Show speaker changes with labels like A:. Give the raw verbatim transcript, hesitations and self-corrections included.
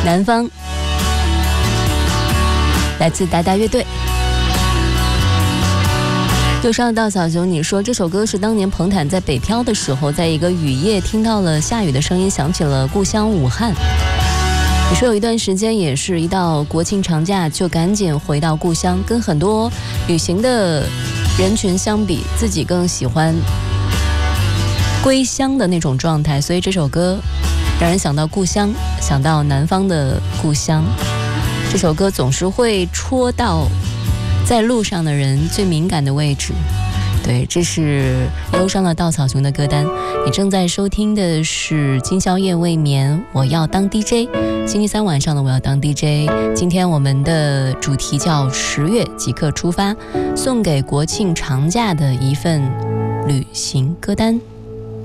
A: 南方，来自达达乐队。忧伤的稻草熊，你说这首歌是当年彭坦在北漂的时候，在一个雨夜听到了下雨的声音，想起了故乡武汉。你说有一段时间也是一到国庆长假就赶紧回到故乡，跟很多旅行的人群相比，自己更喜欢归乡的那种状态，所以这首歌让人想到故乡，想到南方的故乡。这首歌总是会戳到在路上的人最敏感的位置。对，这是忧伤的稻草熊的歌单。你正在收听的是今宵夜未眠，我要当 D J。 星期三晚上的我要当 D J。 今天我们的主题叫十月即刻出发，送给国庆长假的一份旅行歌单。